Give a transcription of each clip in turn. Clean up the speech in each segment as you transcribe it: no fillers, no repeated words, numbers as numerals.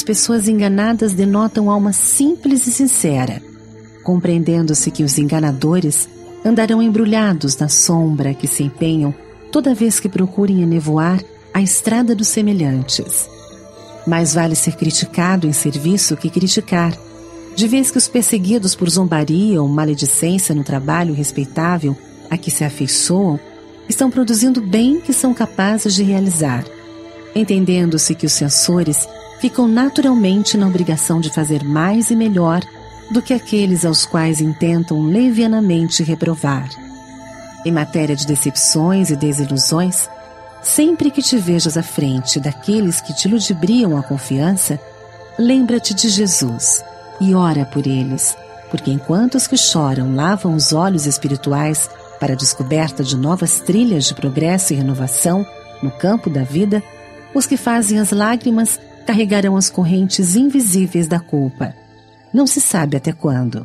As pessoas enganadas denotam alma simples e sincera, compreendendo-se que os enganadores andarão embrulhados na sombra que se empenham toda vez que procurem enevoar a estrada dos semelhantes. Mais vale ser criticado em serviço que criticar, de vez que os perseguidos por zombaria ou maledicência no trabalho respeitável a que se afeiçoam estão produzindo bem que são capazes de realizar, entendendo-se que os censores ficam naturalmente na obrigação de fazer mais e melhor do que aqueles aos quais intentam levianamente reprovar. Em matéria de decepções e desilusões, sempre que te vejas à frente daqueles que te ludibriam a confiança, lembra-te de Jesus e ora por eles, porque enquanto os que choram lavam os olhos espirituais para a descoberta de novas trilhas de progresso e renovação no campo da vida, os que fazem as lágrimas carregarão as correntes invisíveis da culpa. Não se sabe até quando.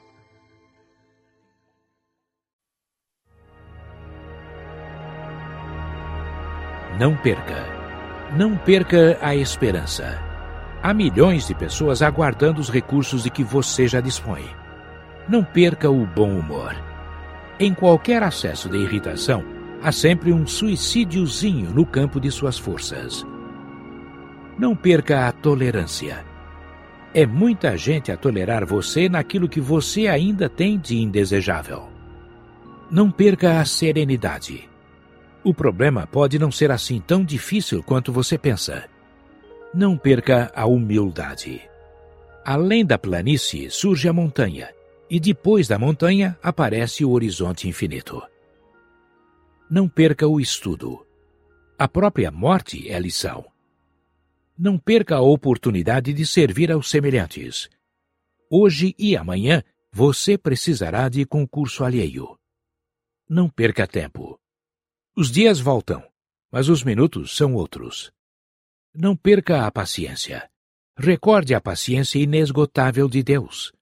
Não perca. Não perca a esperança. Há milhões de pessoas aguardando os recursos de que você já dispõe. Não perca o bom humor. Em qualquer acesso de irritação, há sempre um suicídiozinho no campo de suas forças. Não perca a tolerância. É muita gente a tolerar você naquilo que você ainda tem de indesejável. Não perca a serenidade. O problema pode não ser assim tão difícil quanto você pensa. Não perca a humildade. Além da planície surge a montanha, e depois da montanha aparece o horizonte infinito. Não perca o estudo. A própria morte é lição. Não perca a oportunidade de servir aos semelhantes. Hoje e amanhã você precisará de concurso alheio. Não perca tempo. Os dias voltam, mas os minutos são outros. Não perca a paciência. Recorde a paciência inesgotável de Deus.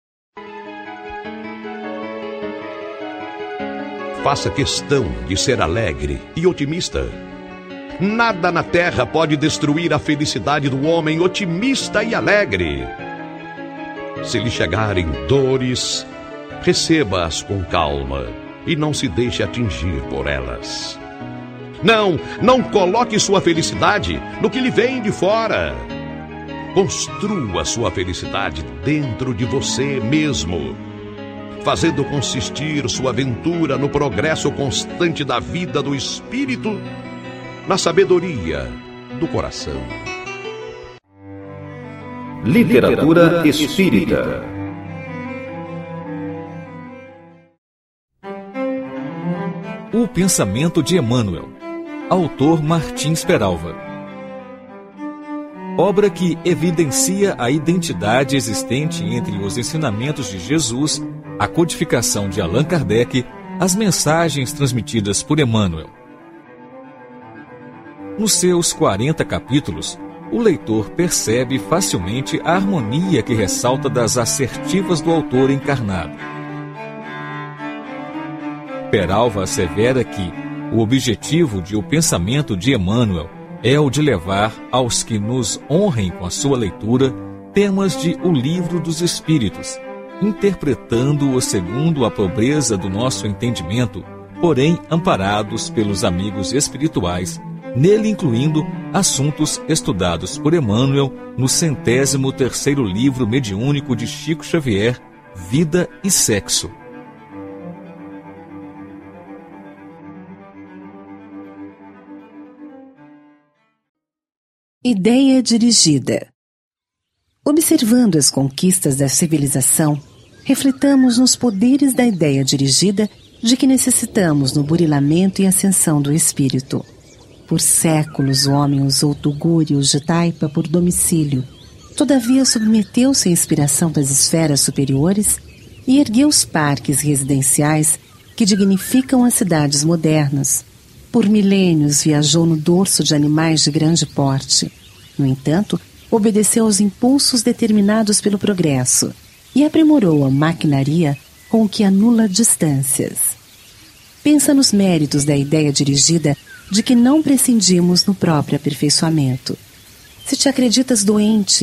Faça questão de ser alegre e otimista. Nada na terra pode destruir a felicidade do homem otimista e alegre. Se lhe chegarem dores, receba-as com calma e não se deixe atingir por elas. Não coloque sua felicidade no que lhe vem de fora. Construa sua felicidade dentro de você mesmo, fazendo consistir sua aventura no progresso constante da vida do espírito, na sabedoria do coração. Literatura espírita. O Pensamento de Emmanuel. Autor Martins Peralva. Obra que evidencia a identidade existente entre os ensinamentos de Jesus, a codificação de Allan Kardec, as mensagens transmitidas por Emmanuel. Nos seus 40 capítulos, o leitor percebe facilmente a harmonia que ressalta das assertivas do autor encarnado. Peralva assevera que o objetivo de O Pensamento de Emmanuel é o de levar aos que nos honrem com a sua leitura temas de O Livro dos Espíritos, interpretando-o segundo a pobreza do nosso entendimento, porém amparados pelos amigos espirituais, nele incluindo assuntos estudados por Emmanuel no 103º livro mediúnico de Chico Xavier, Vida e Sexo. Ideia dirigida. Observando as conquistas da civilização, refletamos nos poderes da ideia dirigida de que necessitamos no burilamento e ascensão do espírito. Por séculos o homem usou tugúrios de taipa por domicílio, todavia submeteu-se à inspiração das esferas superiores e ergueu os parques residenciais que dignificam as cidades modernas. Por milênios viajou no dorso de animais de grande porte. No entanto, obedeceu aos impulsos determinados pelo progresso e aprimorou a maquinaria com que anula distâncias. Pensa nos méritos da ideia dirigida de que não prescindimos no próprio aperfeiçoamento. Se te acreditas doente